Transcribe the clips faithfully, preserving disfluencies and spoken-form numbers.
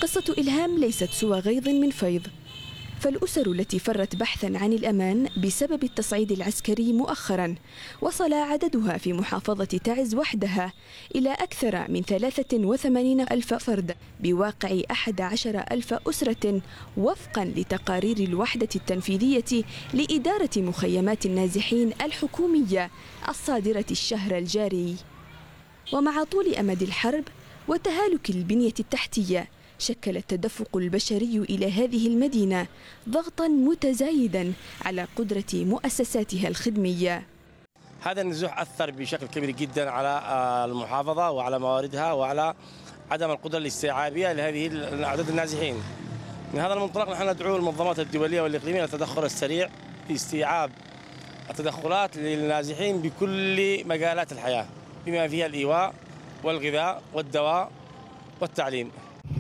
قصة إلهام ليست سوى غيظ من فيض، فالأسر التي فرت بحثا عن الأمان بسبب التصعيد العسكري مؤخرا وصل عددها في محافظة تعز وحدها إلى أكثر من ثلاثة وثمانين ألف فرد بواقع أحد عشر ألف أسرة وفقا لتقارير الوحدة التنفيذية لإدارة مخيمات النازحين الحكومية الصادرة الشهر الجاري. ومع طول أمد الحرب وتهالك البنية التحتية شكل التدفق البشري إلى هذه المدينة ضغطا متزايدا على قدرة مؤسساتها الخدمية. هذا النزوح أثر بشكل كبير جدا على المحافظة وعلى مواردها وعلى عدم القدرة الاستيعابية لهذه أعداد النازحين. من هذا المنطلق نحن ندعو المنظمات الدولية والإقليمية للتدخل السريع في استيعاب التدخلات للنازحين بكل مجالات الحياة بما فيها الإيواء والغذاء والدواء والتعليم.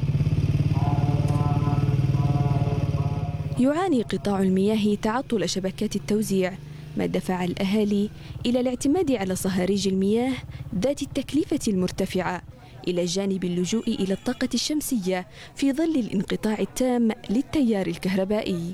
يعاني قطاع المياه تعطل شبكات التوزيع، ما دفع الأهالي إلى الاعتماد على صهاريج المياه ذات التكلفة المرتفعة، إلى جانب اللجوء إلى الطاقة الشمسية في ظل الانقطاع التام للتيار الكهربائي.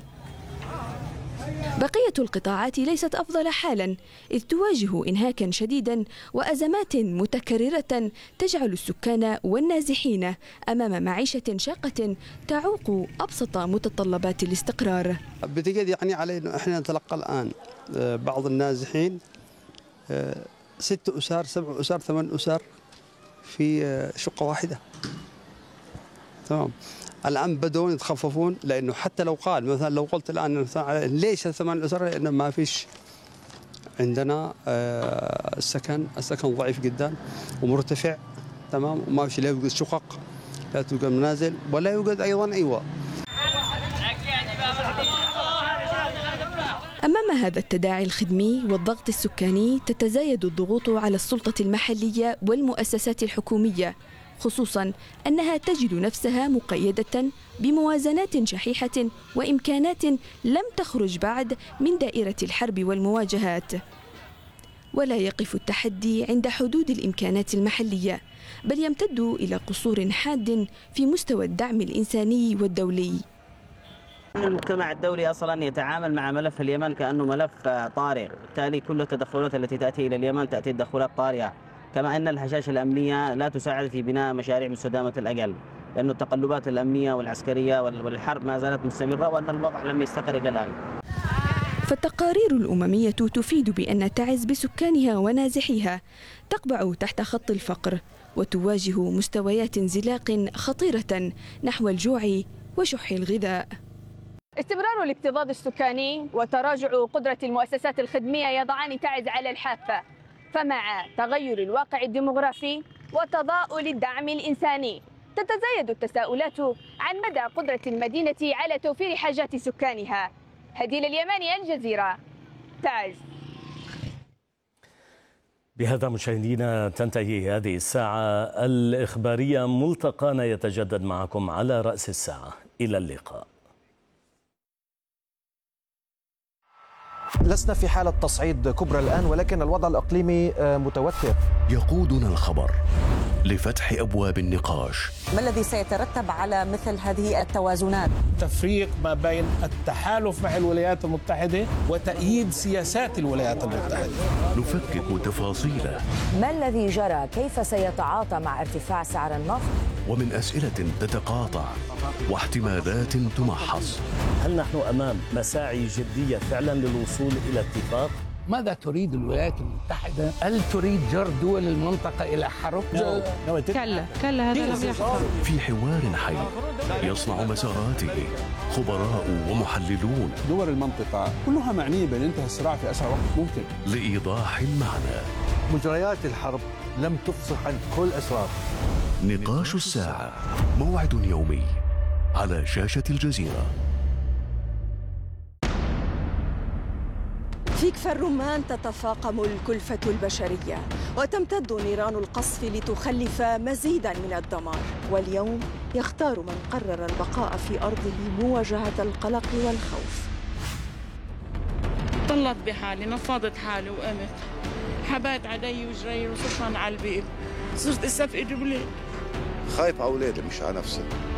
بقية القطاعات ليست أفضل حالا، إذ تواجه إنهاكا شديدا وأزمات متكررة تجعل السكان والنازحين أمام معيشة شاقة تعوق أبسط متطلبات الاستقرار. بتجد يعني علينا احنا نتلقى الآن بعض النازحين ست أسر سبع أسر ثمان أسر في شقة واحدة. تمام. الآن بدون يتخففون، لأنه حتى لو قال مثلا لو قلت الآن ليش ثمان أسر، لأنه ما فيش عندنا السكن السكن ضعيف جدا ومرتفع. تمام. وما فيش لا يوجد شقق لا توجد منازل ولا يوجد أيضا أيوة. أمام هذا التداعي الخدمي والضغط السكاني تتزايد الضغوط على السلطة المحلية والمؤسسات الحكومية، خصوصا أنها تجد نفسها مقيدة بموازنات شحيحة وإمكانات لم تخرج بعد من دائرة الحرب والمواجهات. ولا يقف التحدي عند حدود الإمكانات المحلية، بل يمتد إلى قصور حاد في مستوى الدعم الإنساني والدولي. المجتمع الدولي أصلا يتعامل مع ملف اليمن كأنه ملف طارئ، بالتالي كل التدخلات التي تأتي إلى اليمن تأتي تدخلات طارئة، كما أن الهشاشة الأمنية لا تساعد في بناء مشاريع مستدامة الأجل، لأن التقلبات الأمنية والعسكرية والحرب ما زالت مستمرة وأن الوضع لم يستقر إلى الآن. فالتقارير الأممية تفيد بأن تعز بسكانها ونازحيها تقبع تحت خط الفقر وتواجه مستويات انزلاق خطيرة نحو الجوع وشح الغذاء. استمرار الاكتظاظ السكاني وتراجع قدرة المؤسسات الخدمية يضعان تعز على الحافة، فمع تغير الواقع الديمغرافي وتضاؤل الدعم الإنساني تتزايد التساؤلات عن مدى قدرة المدينة على توفير حاجات سكانها. هديل اليماني، الجزيرة، تعز. بهذا مشاهدينا تنتهي هذه الساعة الإخبارية، ملتقانا يتجدد معكم على رأس الساعة. إلى اللقاء. لسنا في حالة تصعيد كبرى الآن، ولكن الوضع الإقليمي متوتر. يقودنا الخبر لفتح أبواب النقاش. ما الذي سيترتب على مثل هذه التوازنات؟ تفريق ما بين التحالف مع الولايات المتحدة وتأييد سياسات الولايات المتحدة. نفكك تفاصيله. ما الذي جرى؟ كيف سيتعاطى مع ارتفاع سعر النفط؟ ومن أسئلة تتقاطع واحتمالات تمحص. هل نحن أمام مساعي جدية فعلا للوصول إلى اتفاق؟ ماذا تريد الولايات المتحدة؟ هل تريد جر دول المنطقة إلى حرب؟ كلا كلا هذا لم يحصل. في حوار حي يصنع مساراته خبراء ومحللون. دول المنطقة كلها معنية بانتهاء الصراع في أسرع وقت ممكن. لإيضاح المعنى. مجريات الحرب لم تفصح عن كل أسرار. نقاش الساعة، موعد يومي على شاشة الجزيرة. في كفر الرمان تتفاقم الكلفة البشرية وتمتد نيران القصف لتخلف مزيدا من الدمار، واليوم يختار من قرر البقاء في أرضه مواجهة القلق والخوف. طلت بحالي، نفضت حالي وقمت، حبات علي وجري وصرت على البيب، صرت استفقد ولاد. خايف على أولادي مش على نفسي.